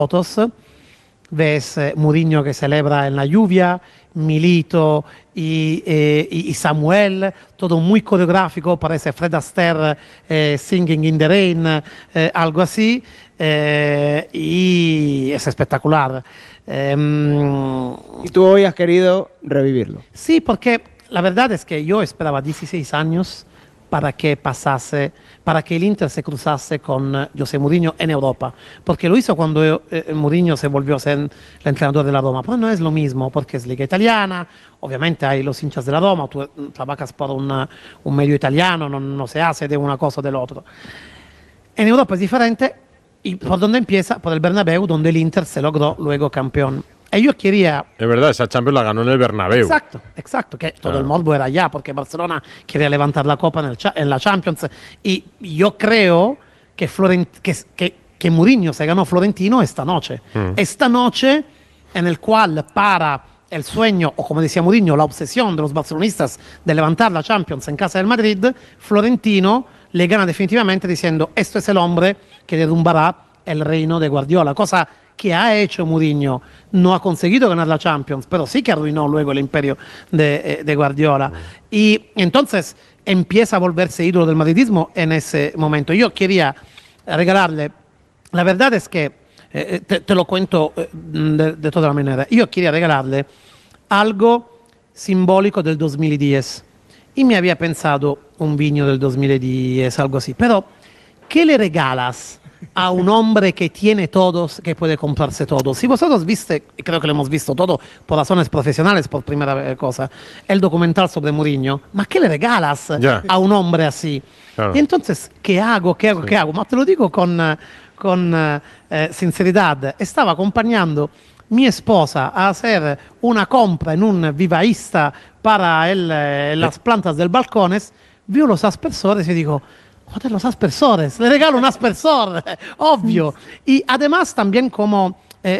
fotos, ves Mourinho que celebra en la lluvia, Milito y Samuel, todo muy coreográfico, parece Fred Astaire singing in the rain, algo así, y es espectacular. Y tú hoy has querido revivirlo. Sí, porque la verdad es que yo esperaba 16 años para que pasase, para que el Inter se cruzase con José Mourinho en Europa, porque lo hizo cuando Mourinho se volvió a ser el entrenador de la Roma, pero no es lo mismo, porque es liga italiana, obviamente hay los hinchas de la Roma, tú trabajas por un medio italiano, no se hace de una cosa o del otro. En Europa es diferente, y por donde empieza, por el Bernabéu, donde el Inter se logró luego campeón. Y yo quería... Es verdad, esa Champions la ganó en el Bernabéu. Exacto, que todo el morbo era allá, porque Barcelona quería levantar la copa en la Champions. Y yo creo que Mourinho se ganó Florentino esta noche. Esta noche en el cual para el sueño, o como decía Mourinho, la obsesión de los barcelonistas de levantar la Champions en casa del Madrid, Florentino le gana definitivamente diciendo, esto es el hombre que derrumbará el reino de Guardiola, cosa que ha hecho Mourinho. No ha conseguido ganar la Champions, pero sí que arruinó luego el imperio de Guardiola. Y entonces empieza a volverse ídolo del madridismo en ese momento. Yo quería regalarle, la verdad es que, te lo cuento de toda la manera, yo quería regalarle algo simbólico del 2010 y me había pensado un vino del 2010, algo así, pero ¿qué le regalas a un hombre que tiene todos, que puede comprarse todo? Si vosotros viste, y creo que lo hemos visto todo por razones profesionales por primera cosa, el documental sobre Mourinho, ¿ma qué le regalas a un hombre así? Claro. Y entonces, ¿qué hago? Ma te lo digo con sinceridad. Estaba acompañando mi esposa a hacer una compra en un vivaísta para las plantas del balcones, vio los aspersores y digo, joder, los aspersores, le regalo un aspersor, obvio. Y además también como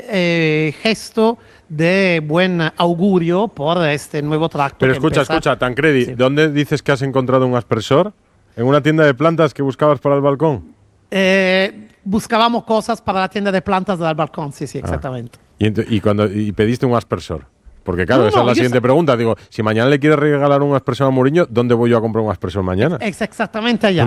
gesto de buen augurio por este nuevo tracto. Pero escucha, Tancredi, sí. ¿Dónde dices que has encontrado un aspersor? ¿En una tienda de plantas que buscabas para el balcón? Buscábamos cosas para la tienda de plantas del balcón, sí, exactamente. ¿Y pediste un aspersor? Porque claro, esa es la siguiente pregunta. Digo, si mañana le quieres regalar un aspersor a Mourinho, ¿dónde voy yo a comprar un aspersor mañana? Exactamente allá.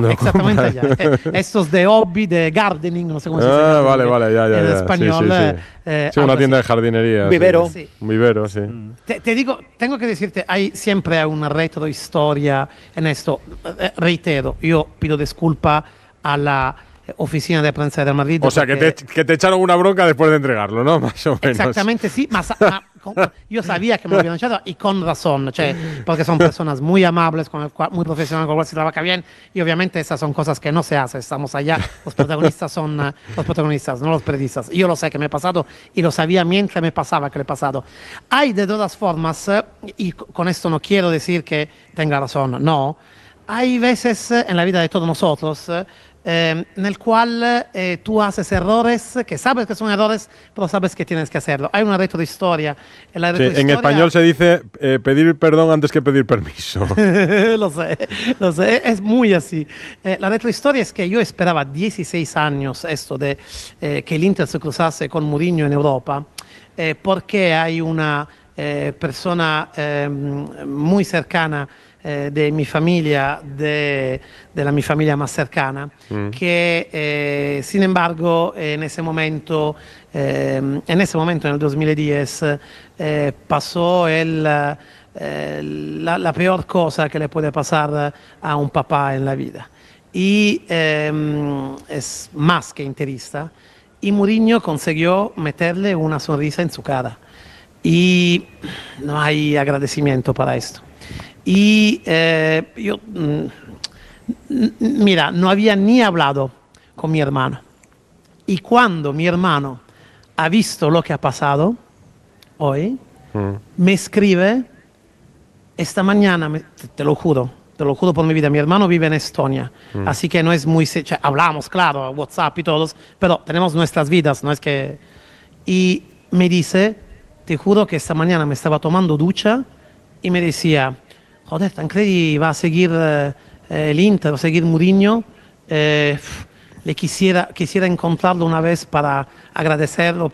Estos de hobby, de gardening, no sé cómo se dice. Vale, ya. En español. Sí, una tienda de jardinería. Vivero. Sí. Vivero, sí. Te digo, tengo que decirte, siempre hay una retrohistoria en esto. Reitero, yo pido disculpa a la oficina de prensa de Madrid. O sea, que te echaron una bronca después de entregarlo, ¿no? Más o menos. Exactamente, sí. Yo sabía que me lo habían echado y con razón, porque son personas muy amables, muy profesionales, con las cuales se trabaja bien, y obviamente esas son cosas que no se hacen. Estamos allá, los protagonistas son los protagonistas, no los periodistas. Yo lo sé que me he pasado y lo sabía mientras me pasaba que le he pasado. Hay de todas formas, y con esto no quiero decir que tenga razón, no. Hay veces en la vida de todos nosotros en el cual tú haces errores, que sabes que son errores, pero sabes que tienes que hacerlo. Hay una retrohistoria. En español se dice pedir perdón antes que pedir permiso. Lo sé, es muy así. La retrohistoria es que yo esperaba 16 años esto de que el Inter se cruzase con Mourinho en Europa, porque hay una persona muy cercana de mi familia, de la mi familia más cercana, que sin embargo en ese momento, en el 2010, pasó la peor cosa que le puede pasar a un papá en la vida. Y es más que interista. Y Mourinho consiguió meterle una sonrisa en su cara. Y no hay agradecimiento para esto. Y yo, mira, no había ni hablado con mi hermano. Y cuando mi hermano ha visto lo que ha pasado hoy, me escribe esta mañana, te lo juro por mi vida, mi hermano vive en Estonia, así que no es muy... hablamos, claro, WhatsApp y todos, pero tenemos nuestras vidas, no es que... Y me dice, te juro que esta mañana me estaba tomando ducha y me decía... Joder, Tancredi va a seguir el Inter, va a seguir Mourinho. le quisiera encontrarlo una vez para agradecerlo,